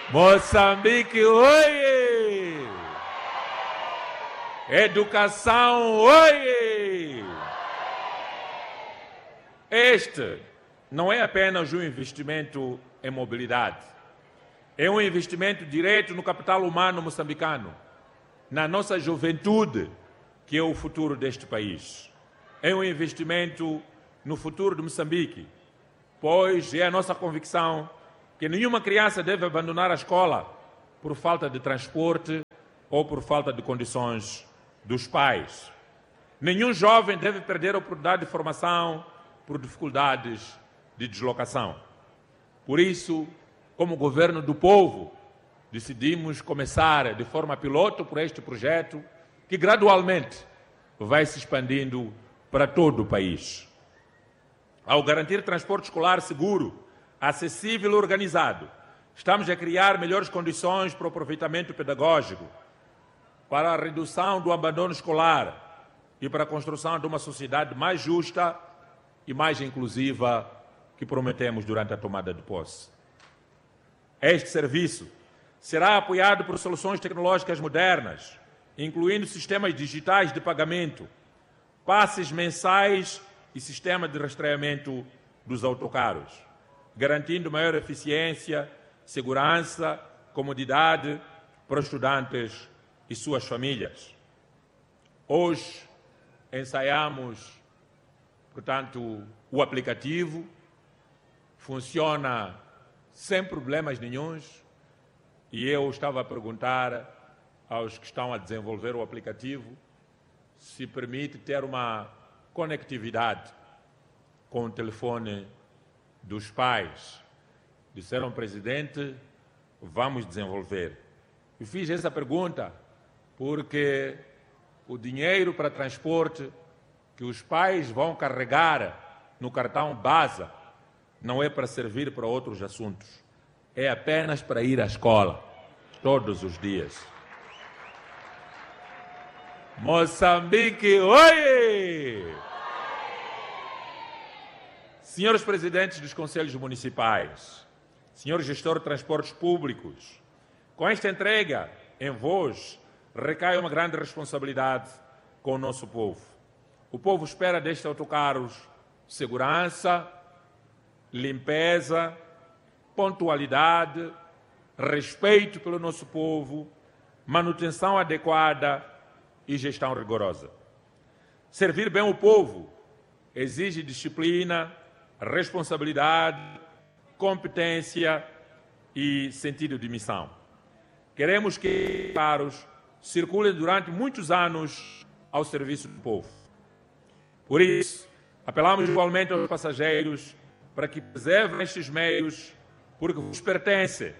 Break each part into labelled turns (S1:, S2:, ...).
S1: Moçambique, oi! Educação, oi! Este não é apenas um investimento em mobilidade. É um investimento direto no capital humano moçambicano, na nossa juventude, que é o futuro deste país. É um investimento no futuro de Moçambique, pois é a nossa convicção que nenhuma criança deve abandonar a escola por falta de transporte ou por falta de condições dos pais. Nenhum jovem deve perder a oportunidade de formação por dificuldades de deslocação. Por isso, como governo do povo, decidimos começar de forma piloto por este projeto, que gradualmente vai se expandindo para todo o país. Ao garantir transporte escolar seguro, acessível e organizado, estamos a criar melhores condições para o aproveitamento pedagógico, para a redução do abandono escolar e para a construção de uma sociedade mais justa e mais inclusiva que prometemos durante a tomada de posse. Este serviço será apoiado por soluções tecnológicas modernas, incluindo sistemas digitais de pagamento, passes mensais e sistema de rastreamento dos autocarros, garantindo maior eficiência, segurança, comodidade para os estudantes e suas famílias. Hoje ensaiamos, portanto, o aplicativo, funciona sem problemas nenhuns, e eu estava a perguntar aos que estão a desenvolver o aplicativo se permite ter uma conectividade com o telefone dos pais. Disseram, presidente, vamos desenvolver. Eu fiz essa pergunta porque o dinheiro para transporte que os pais vão carregar no cartão BASA não é para servir para outros assuntos. É apenas para ir à escola, todos os dias. Moçambique, oi! Senhores presidentes dos conselhos municipais, senhor gestor de transportes públicos, com esta entrega em vós recai uma grande responsabilidade com o nosso povo. O povo espera destes autocarros segurança, limpeza, pontualidade, respeito pelo nosso povo, manutenção adequada e gestão rigorosa. Servir bem o povo exige disciplina, responsabilidade, competência e sentido de missão. Queremos que os carros circulem durante muitos anos ao serviço do povo. Por isso, apelamos igualmente aos passageiros para que preservem estes meios, porque vos pertencem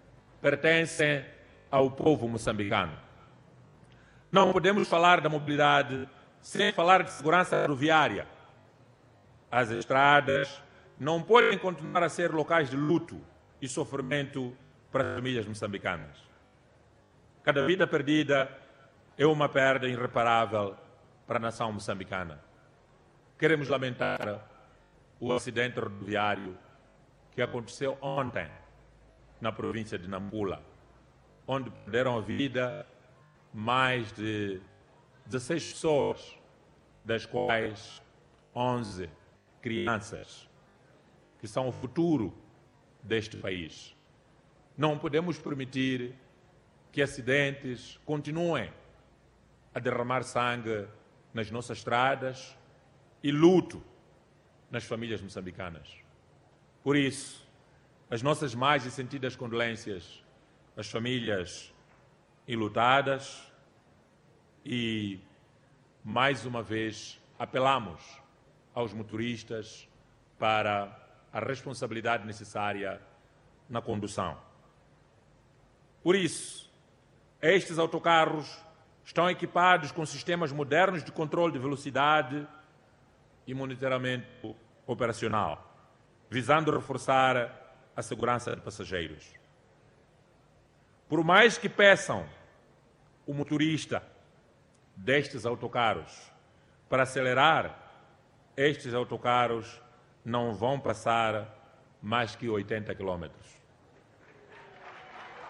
S1: ao povo moçambicano. Não podemos falar da mobilidade sem falar de segurança rodoviária. As estradas não podem continuar a ser locais de luto e sofrimento para as famílias moçambicanas. Cada vida perdida é uma perda irreparável para a nação moçambicana. Queremos lamentar o acidente rodoviário que aconteceu ontem na província de Nampula, onde perderam a vida mais de 16 pessoas, das quais 11 crianças, que são o futuro deste país. Não podemos permitir que acidentes continuem a derramar sangue nas nossas estradas e luto nas famílias moçambicanas. Por isso, as nossas mais sentidas condolências às famílias enlutadas e, mais uma vez, apelamos aos motoristas para a responsabilidade necessária na condução. Por isso, estes autocarros estão equipados com sistemas modernos de controle de velocidade e monitoramento operacional, visando reforçar a segurança de passageiros. Por mais que peçam o motorista destes autocarros para acelerar, estes autocarros não vão passar mais que 80 km.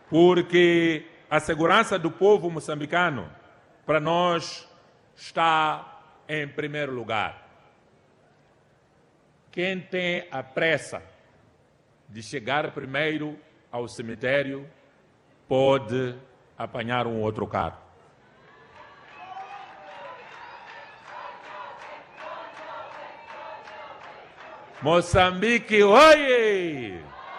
S1: porque a segurança do povo moçambicano, para nós, está em primeiro lugar. Quem tem a pressa de chegar primeiro ao cemitério pode apanhar um outro carro. Moçambique, oie!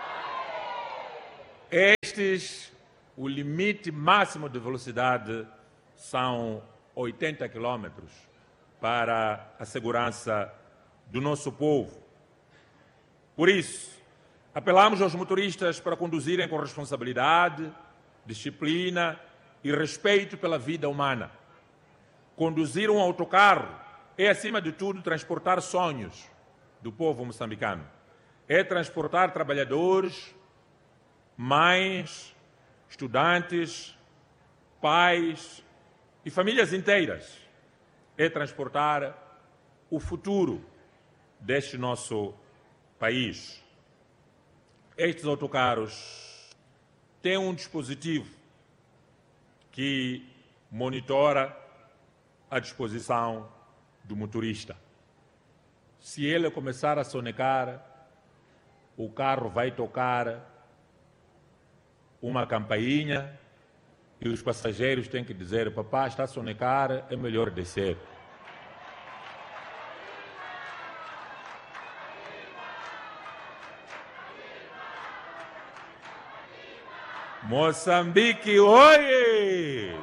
S1: O limite máximo de velocidade são 80 km para a segurança do nosso povo. Por isso, apelamos aos motoristas para conduzirem com responsabilidade, disciplina e respeito pela vida humana. Conduzir um autocarro é, acima de tudo, transportar sonhos do povo moçambicano. É transportar trabalhadores, mães, estudantes, pais e famílias inteiras. É transportar o futuro deste nosso país. Estes autocarros têm um dispositivo que monitora a disposição do motorista. Se ele começar a sonecar, o carro vai tocar uma campainha e os passageiros têm que dizer: papá, está a sonecar, é melhor descer. Moçambique, oie!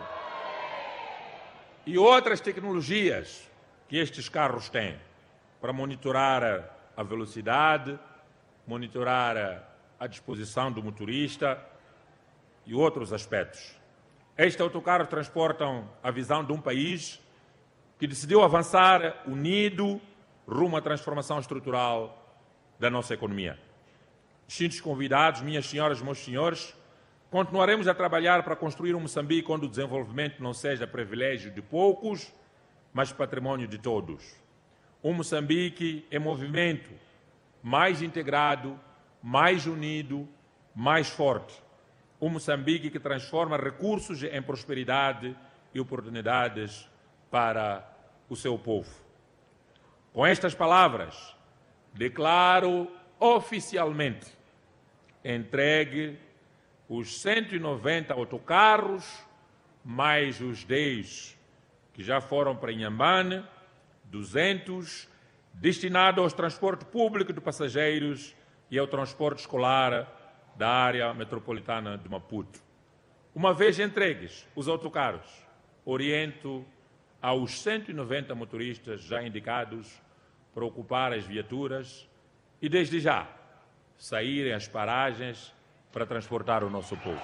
S1: E outras tecnologias que estes carros têm para monitorar a velocidade, monitorar a disposição do motorista e outros aspectos. Estes autocarros transportam a visão de um país que decidiu avançar unido rumo à transformação estrutural da nossa economia. Distintos convidados, minhas senhoras e meus senhores, continuaremos a trabalhar para construir um Moçambique onde o desenvolvimento não seja privilégio de poucos, mas patrimônio de todos. Um Moçambique em movimento, mais integrado, mais unido, mais forte. Um Moçambique que transforma recursos em prosperidade e oportunidades para o seu povo. Com estas palavras, declaro oficialmente entregue os 190 autocarros, mais os 10 que já foram para Inhambane, 200 destinados ao transporte público de passageiros e ao transporte escolar da área metropolitana de Maputo. Uma vez entregues os autocarros, oriento aos 190 motoristas já indicados para ocupar as viaturas e, desde já, saírem às paragens para transportar o nosso povo.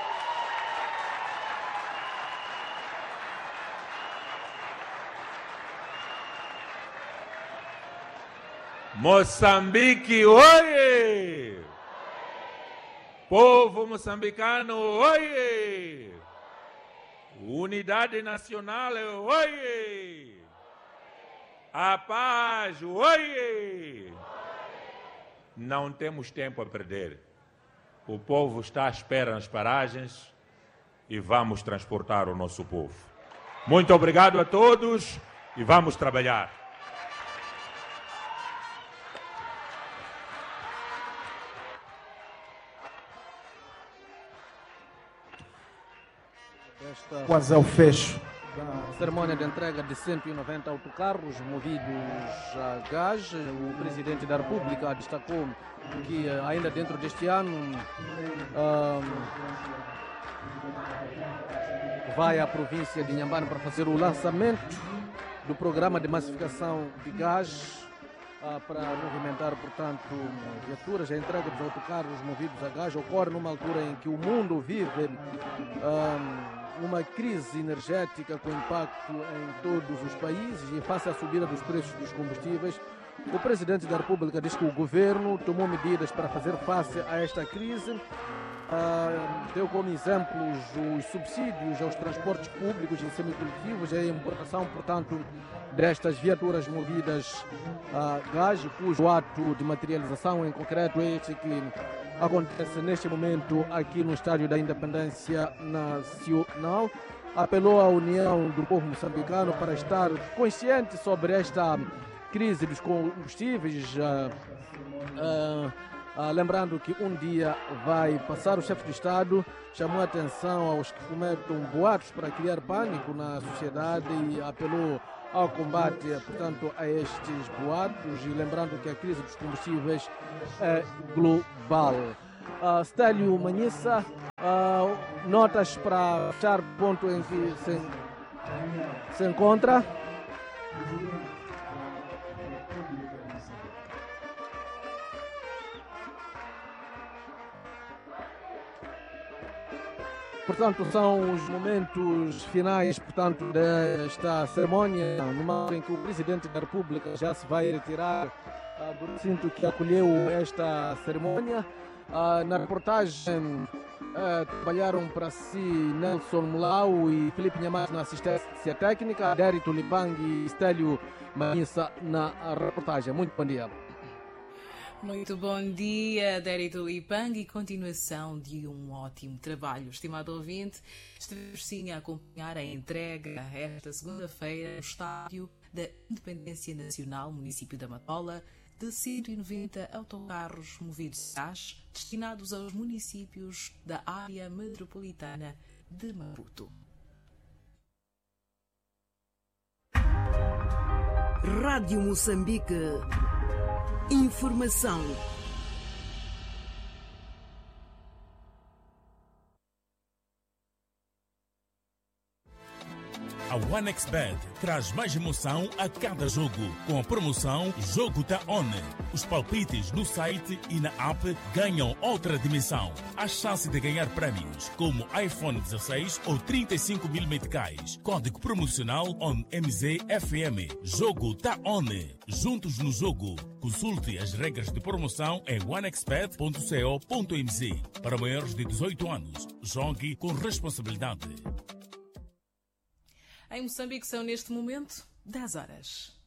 S1: Moçambique, oie! Povo moçambicano, oie! Unidade nacional, oie! A paz, oie! Não temos tempo a perder. O povo está à espera nas paragens e vamos transportar o nosso povo. Muito obrigado a todos e vamos trabalhar.
S2: Quase ao fecho
S3: da cerimônia de entrega de 190 autocarros movidos a gás. O Presidente da República destacou que ainda dentro deste ano vai à província de Inhambane para fazer o lançamento do programa de massificação de gás para movimentar, portanto, viaturas. A entrega dos autocarros movidos a gás ocorre numa altura em que o mundo vive uma crise energética com impacto em todos os países e face à subida dos preços dos combustíveis. O Presidente da República diz que o governo tomou medidas para fazer face a esta crise. deu como exemplos os subsídios aos transportes públicos e semicoletivos e a importação, portanto, destas viaturas movidas a gás, cujo ato de materialização em concreto é este que acontece neste momento aqui no Estádio da Independência Nacional. Apelou à união do povo moçambicano para estar consciente sobre esta crise dos combustíveis, lembrando que um dia vai passar. O chefe de Estado chamou a atenção aos que fomentam boatos para criar pânico na sociedade e apelou ao combate, portanto, a estes boatos, e lembrando que a crise dos combustíveis é global. Stélio Manhissa, notas para fechar o ponto em que se encontra. Portanto, são os momentos finais, portanto, desta cerimónia, no momento em que o Presidente da República já se vai retirar do recinto que acolheu esta cerimónia. Na reportagem trabalharam para si Nelson Mulau e Felipe Nhamares na assistência técnica, Dérito Lipang e Stélio Manhissa na reportagem. Muito bom dia.
S4: Muito bom dia, Dérito Lipang, e continuação de um ótimo trabalho. Estimado ouvinte, estivemos sim a acompanhar a entrega esta segunda-feira no Estádio da Independência Nacional, município da Matola, de 190 autocarros movidos a gás destinados aos municípios da área metropolitana de Maputo.
S5: Rádio Moçambique. Informação.
S6: A OneXBet traz mais emoção a cada jogo, com a promoção Jogo Tá On. Os palpites no site e na app ganham outra dimensão. A chance de ganhar prémios como iPhone 16 ou 35 mil meticais. Código promocional ONMZFM. Jogo Tá On. Juntos no jogo. Consulte as regras de promoção em onexbet.co.mz. Para maiores de 18 anos, jogue com responsabilidade.
S4: Em Moçambique são neste momento 10 horas.